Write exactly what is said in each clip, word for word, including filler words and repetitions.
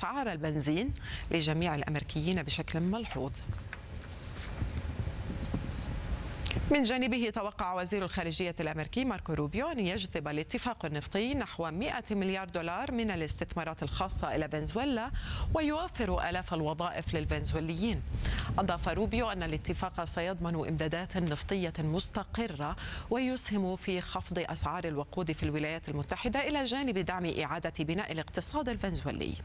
أسعار البنزين لجميع الأمريكيين بشكل ملحوظ. من جانبه توقع وزير الخارجية الأمريكي ماركو روبيو أن يجذب الاتفاق النفطي نحو مئة مليار دولار من الاستثمارات الخاصة إلى فنزويلا ويوفر آلاف الوظائف للفنزويليين. أضاف روبيو أن الاتفاق سيضمن إمدادات نفطية مستقرة ويسهم في خفض أسعار الوقود في الولايات المتحدة إلى جانب دعم إعادة بناء الاقتصاد الفنزويلي.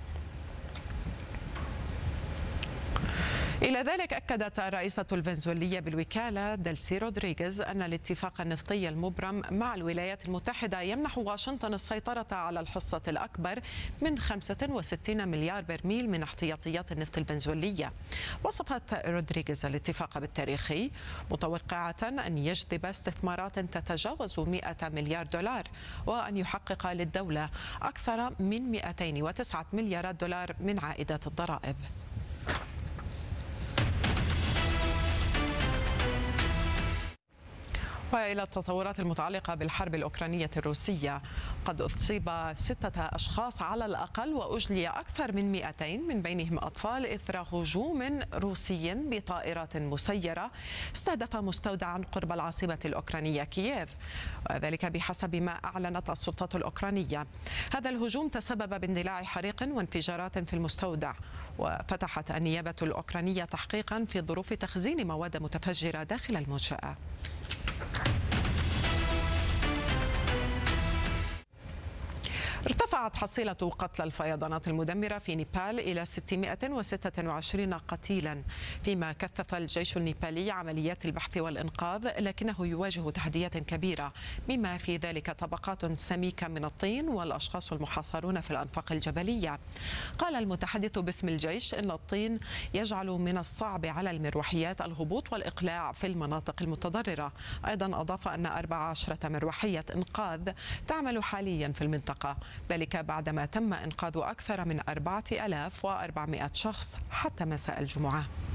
إلى ذلك أكدت الرئيسة الفنزويلية بالوكالة ديلسي رودريغيز أن الاتفاق النفطي المبرم مع الولايات المتحدة يمنح واشنطن السيطرة على الحصة الأكبر من خمسة وستين مليار برميل من احتياطيات النفط الفنزويلية. وصفت رودريغيز الاتفاق بالتاريخي، متوقعة أن يجذب استثمارات تتجاوز مئة مليار دولار وأن يحقق للدولة أكثر من مئتين وتسعة مليارات دولار من عائدات الضرائب. وإلى التطورات المتعلقة بالحرب الأوكرانية الروسية، قد أصيب ستة أشخاص على الأقل وأجلي أكثر من مئتين من بينهم أطفال إثر هجوم روسي بطائرات مسيرة استهدف مستودعا قرب العاصمة الأوكرانية كييف، وذلك بحسب ما أعلنت السلطات الأوكرانية. هذا الهجوم تسبب باندلاع حريق وانفجارات في المستودع، وفتحت النيابة الأوكرانية تحقيقا في ظروف تخزين مواد متفجرة داخل المنشأة. ارتفعت حصيلة قتلى الفيضانات المدمرة في نيبال إلى ستمئة وستة وعشرين قتيلا، فيما كثف الجيش النيبالي عمليات البحث والإنقاذ، لكنه يواجه تحديات كبيرة بما في ذلك طبقات سميكة من الطين والأشخاص المحاصرون في الأنفاق الجبلية. قال المتحدث باسم الجيش إن الطين يجعل من الصعب على المروحيات الهبوط والإقلاع في المناطق المتضررة. أيضا أضاف أن أربع عشرة مروحية إنقاذ تعمل حاليا في المنطقة، ذلك بعدما تم إنقاذ أكثر من أربعة آلاف وأربعمئة شخص حتى مساء الجمعة.